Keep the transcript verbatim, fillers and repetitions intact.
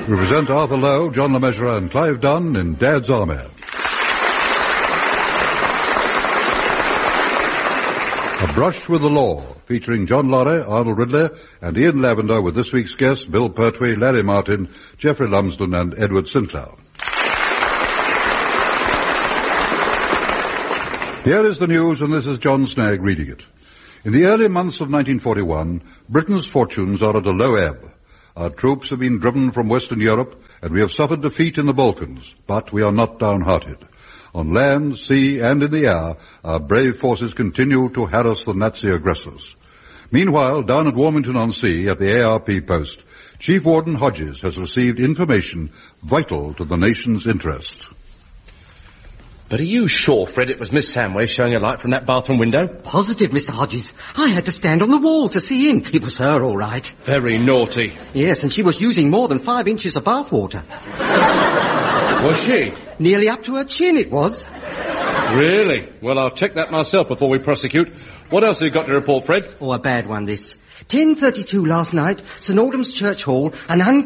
We present Arthur Lowe, John Le Mesurier and Clive Dunn in Dad's Army. A Brush with the Law, featuring John Lorry, Arnold Ridley, and Ian Lavender, with this week's guests Bill Pertwee, Larry Martin, Geoffrey Lumsden and Edward Sinclair. Here is the news, and this is John Snagg reading it. In the early months of nineteen forty-one, Britain's fortunes are at a low ebb. Our troops have been driven from Western Europe, and we have suffered defeat in the Balkans, but we are not downhearted. On land, sea, and in the air, our brave forces continue to harass the Nazi aggressors. Meanwhile, down at Warmington-on-Sea, at the A R P post, Chief Warden Hodges has received information vital to the nation's interest. But are you sure, Fred, it was Miss Samway showing a light from that bathroom window? Positive, Mister Hodges. I had to stand on the wall to see in. It was her, all right. Very naughty. Yes, and she was using more than five inches of bathwater. Was she? Nearly up to her chin, it was. Really? Well, I'll check that myself before we prosecute. What else have you got to report, Fred? Oh, a bad one, this. ten thirty-two last night, St Aldham's Church Hall, an un